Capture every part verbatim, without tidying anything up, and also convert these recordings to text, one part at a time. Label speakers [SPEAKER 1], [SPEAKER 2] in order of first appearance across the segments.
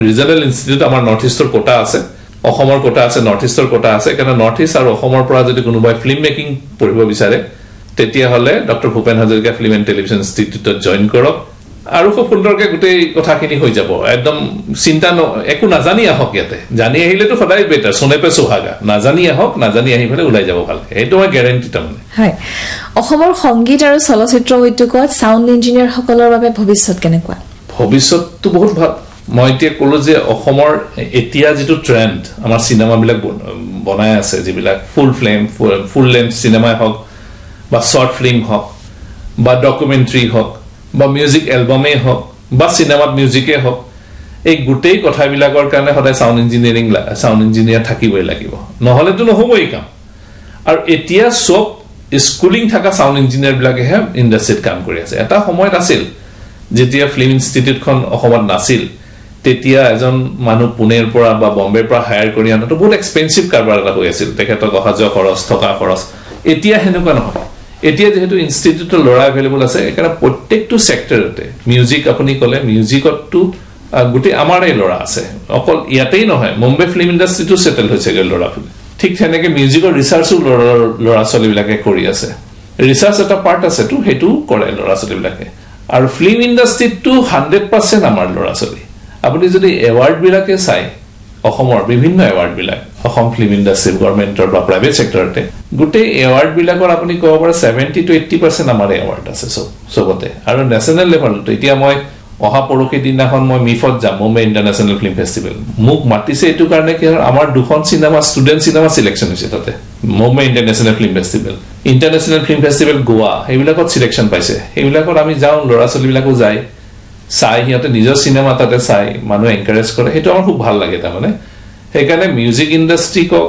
[SPEAKER 1] regional institute আমাৰ north ইষ্টৰ quota আছে অসমৰ কোটা আছে নৰ্থ ইষ্টৰ কোটা আছে কাৰণ নৰ্থ ইষ্ট আৰু অসমৰ পৰা যদি কোনোবাই ফিল্ম মেকিং পঢ়িব বিচাৰে তেতিয়া হলে doctor Bhupen Hazarika film and television ইনষ্টিটিউটত join কৰক আৰু খুব সুন্দৰকৈ গোটেই কথাখিনি হৈ যাব একদম চিন্তা একো নাজানি আহক ইয়াতে জানি আহিলেতো সদায় বেটাৰ সোনেপে সুহাগা নাজানি আহক নাজানি আহি পেলাই ওলাই যাব ভালকে এইটো মই গ্যাৰান্টি তাৰমানে
[SPEAKER 2] হয় অসমৰ সংগীত আৰু চলচ্চিত্ৰ উদ্যোগত সাউণ্ড ইঞ্জিনিয়াৰ সকলৰ বাবে ভৱিষ্যত কেনেকুৱা
[SPEAKER 1] ভৱিষ্যতটো বহুত ভাল মই এতিয়া ক'লো যে অসমৰ এতিয়া যেটো ট্ৰেন্ড আমাৰ সিনেমা বিলাক বনাই আছে যিবিলাক ফুল ফ্লেম ফুল লেন্থ সিনেমা হওক বা শৰ্ট ফিল্ম হওক বা ডকুমেন্টাৰী হওক বা মিউজিক এলবামে হওক বা সিনেমাত মিউজিকে হওক এই গুটেই কথাবিলাকৰ কাৰণে সদায় সাউণ্ড ইঞ্জিনিয়াৰিং সাউণ্ড ইঞ্জিনিয়াৰ থাকিবই লাগিব নহলেতো নহবই কাম আৰু এতিয়া সব স্কুলিং থকা সাউণ্ড ইঞ্জিনিয়াৰ বিলাকে হে ইণ্ডাষ্ট্ৰীত কাম কৰি আছে এটা সময়ত আছিল যেতিয়া ফিল্ম ইনষ্টিটিউটখন অসমত নাছিল তেতিয়া এজন মানুহ পুনেৰ পৰা বা বম্বেৰ পৰা হায়াৰ কৰি আনাটো বহুত এক্সপেন্সিভ কাৰবাৰ এটা হৈ আছিল তেখেতক অহা যোৱা খৰচ থকা খৰচ এতিয়া হেনেকুৱা নহয় এতিয়া যেহেতু ইনষ্টিটিউটৰ লৰা अवेलेबल আছে এখানে প্ৰত্যেকটো সেক্টৰতে মিউজিক আপুনি কলে মিউজিকটো গুটি আমাৰে লৰা আছে অকল ইয়াতেই নহয় মুম্বাই ফিল্ম ইণ্ডাষ্ট্ৰীটো সেটেল হৈছে গল লৰা ঠিক তেনেকে মিউজিকৰ ৰিসাৰ্চো লৰা চলিবিলাকে কৰি আছে ৰিসাৰ্চ এটা পাৰ্ট আছে তো হেতু কৰে লৰা চলিবিলাকে আৰু ফিল্ম ইণ্ডাষ্ট্ৰীটো one hundred percent আমাৰ লৰা চলি আপুনি যদি এৱাৰ্ড বিলাকে চাই অসমৰ বিভিন্ন এৱাৰ্ড বিলাক অসম ফিল্ম ইণ্ডাষ্ট্ৰী গভৰ্ণমেন্টৰ বা প্ৰাইভেট সেক্টৰতে গুটেই এৱাৰ্ড বিলাকৰ আপুনি ক'ব পাৰে seventy to eighty percent আমাৰ এৱাৰ্ড আছে সব সবতে আৰু নেশনাল লেভেলতে এতিয়া মই অহা পৰখি দিনাখন মই মিফত যাম মুম্বাই ইন্টাৰনেশনাল ফিল্ম ফেষ্টিভেল মোক মাতিছে এটো কাৰণে কি আমাৰ দুখন সিনেমা ষ্টুডেন্ট সিনেমা সিলেকশন হৈছে তাতে Mumbai ইন্টাৰনেশনাল film festival ইন্টাৰনেশনাল film festival গোৱা এইবিলাকত সিলেকশন পাইছে এইবিলাকত আমি যাও লৰা চলিবিলাকো যায় চাই হিয়তে নিজৰ সিনেমা তাতে চাই মানুহ এনকাৰেজ কৰে হেতু আমাৰ খুব ভাল লাগে তাৰমানে হেকানে মিউজিক ইণ্ডাষ্ট্ৰী কো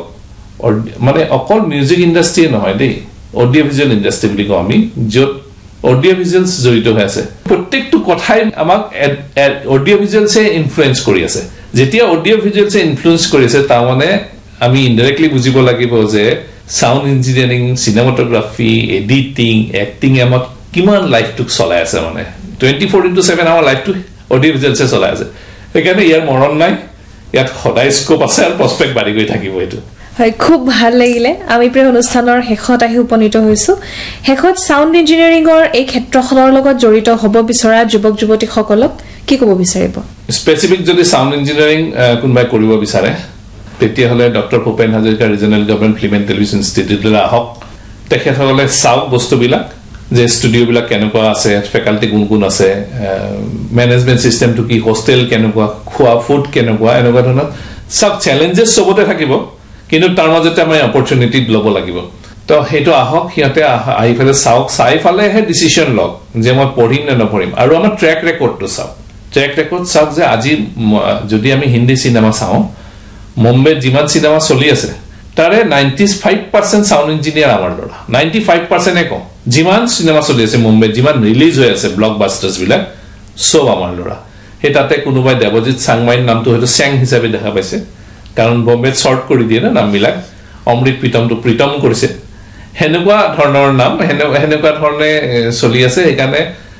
[SPEAKER 1] মানে অকল মিউজিক ইণ্ডাষ্ট্ৰী নহয় দেই অডিও ভিজুৱেল ইণ্ডাষ্ট্ৰী বুলি কও আমি যত অডিও ভিজুৱেলছ জড়িত হৈ আছে প্ৰত্যেকটো কথাই আমাক অডিও ভিজুৱেলছে ইনফ্লুয়েন্স কৰি আছে যেতিয়া অডিও ভিজুৱেলছে ইনফ্লুয়েন্স কৰি আছে তাৰ মানে আমি ইনডাইৰেক্টলি বুজিব লাগিব যে সাউণ্ড ইঞ্জিনিয়াৰিং সিনেমাটোগ্ৰাফি এডিটিং এক্টিং আমাক কিমান লাইফটো চলাই আছে মানে twenty-four into seven আমাৰ লাইফটো অডিও ভিজুৱেলছে চলাই আছে সেইকাৰণে ইয়াৰ মৰণ নাই ইয়াত সদায় স্কোপ আছে আৰু প্ৰসপেক্ট বাঢ়ি গৈ থাকিব এটো
[SPEAKER 2] হয় খুব ভাল লাগিলে আমি প্ৰে অনুষ্ঠানৰ হেখত আহি উপনীত হৈছো হেখত সাউণ্ড ইঞ্জিনিয়াৰিংৰ এই ক্ষেত্ৰখনৰ লগত জড়িত হ'ব বিচৰা যুৱক যুৱতী সকলক কি ক'ব বিচাৰিব
[SPEAKER 1] স্পেসিফিক যদি সাউণ্ড ইঞ্জিনিয়াৰিং কোনবাই কৰিব বিচাৰে তেতিয়া হলে doctor Bhupen Hazarika regional government film and television ইনষ্টিটিউটলৈ আহক তেখেতসকলে চাওক বস্তুবিলাক যে ষ্টুডিও বিলাক কেনেকুৱা আছে ফেকাল্টি কোন কোন আছে মেনেজমেন্ট সিস্টেমটো কি হোস্টেল কেনেকুৱা খোৱা ফুড কেনেকুৱা এনেকুৱা ধৰণৰ সব চ্যালেঞ্জেস সবতে থাকিব কিন্তু তাৰ মাজতে আমি অপৰচুনিটি ল'ব লাগিব তো হেতু আহক হিয়াতে আহি ফেলে চাওক চাই ফালে হে ডিসিশন লক যে মই পঢ়িম নে নপঢ়িম আৰু আমাৰ ট্ৰেক ৰেকৰ্ডটো চাওক ট্ৰেক ৰেকৰ্ড চাওক যে আজি যদি আমি হিন্দী সিনেমা চাও মুম্বাইত যিমান সিনেমা চলি আছে তাৰে ninety-five percent সাউণ্ড ইঞ্জিনিয়াৰ আমাৰ লৰা ninety-five percent একো যিমান সিনেমা চলি আছে মুম্বাইত যিমান ৰিলিজ হৈ আছে ব্লকবাস্টাৰ্স বিলাক সব আমাৰ লৰা হে তাতে কোনোবাই দেৱজিৎ সাংমাইৰ নামটো হয়তো স্যাং হিচাপে দেখা পাইছে কাৰণ বম্বেত শৰ্ট কৰি দিয়ে না নামবিলাক অমৃত প্ৰীতমটো প্ৰীতম কৰিছে হেনেকুৱা ধৰণৰ নাম হেনেকুৱা ধৰণে চলি আছে এখানে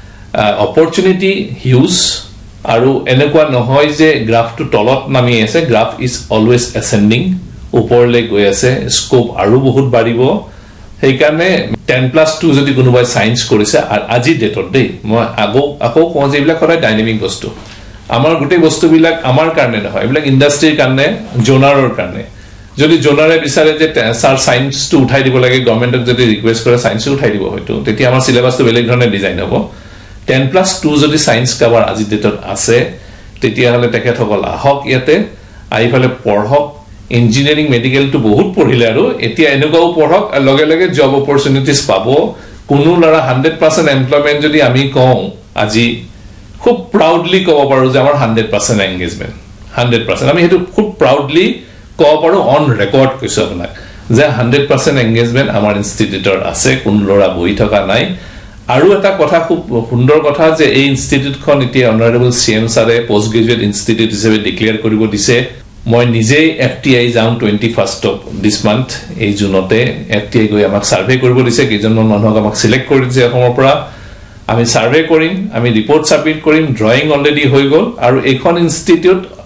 [SPEAKER 1] অপৰচুনিটি হিউজ আৰু এনেকুৱা নহয় যে গ্ৰাফটো তলত নামি আছে গ্ৰাফ ইজ অলৱেজ এসেন্ডিং ওপৰলে গৈ আছে স্কোপ আৰু বহুত বাঢ়িব সেইকাৰণে ten plus two যদি কোনোবাই সায়েন্স কৰিছে আজি ডেটত দেই মই আগো আকৌ কোৱা যে এইবিলাক সদায় ডাইনামিক বস্তু আমাৰ গোটেই বস্তুবিলাক আমাৰ কাৰণে নহয় এইবিলাক ইণ্ডাষ্ট্ৰীৰ কাৰণে জোনাৰৰ কাৰণে যদি জোনাৰে বিচাৰে যে স্যাৰ সায়েন্সটো উঠাই দিব লাগে গভৰ্ণমেন্টক যদি ৰিকুৱেষ্ট কৰে সায়েন্সটো উঠাই দিব হয়তো তেতিয়া আমাৰ সিলেবাসটো বেলেগ ধৰণে ডিজাইন হ'ব ten plus two যদি সায়েন্স কভাৰ আজি ডেটত আছে তেতিয়া হলে তেখেতসকল আহক ইয়াতে আহি ফেলে পঢ়ক ইঞ্জিনিয়াৰিং মেডিকেল টু বহুত পঢ়িলে আৰু এতিয়া এনেকুৱাও পঢ়ক লগে লগে জব অপৰচুনিটিজ পাব কোনো লৰা one hundred percent এমপ্লয়মেন্ট যদি আমি কওঁ আজি খুব প্ৰাউডলি ক'ব পাৰো যে আমাৰ one hundred percent engagement one hundred percent আমি হেতু খুব প্ৰাউডলি ক'ব পাৰো অন ৰেকৰ্ড কৈছো আপোনাক যে one hundred percent এংগেজমেন্ট আমাৰ ইনষ্টিটিউটৰ আছে কোন লৰা বহি থকা নাই আৰু এটা কথা খুব সুন্দৰ কথা যে এই ইনষ্টিটিউটখন এতিয়া অনাৰেবল সিএম সাৰে পোষ্ট গ্ৰেজুৱেট ইনষ্টিটিউট হিচাপে ডিক্লেয়াৰ কৰিব দিছে মই নিজে এফটিআই যাম twenty-first of this month এই জুনতে এফটিআই গৈ আমাক সাৰ্ভে কৰিব দিছে কিজন মানুহক আমাক সিলেক্ট কৰি দিছে অসমৰ পৰা আমি সাৰ্ভে কৰিম আমি ৰিপৰ্ট সাবমিট কৰিম ড্ৰয়িং অলৰেডি হৈ গল আৰু এখন ইনষ্টিটিউট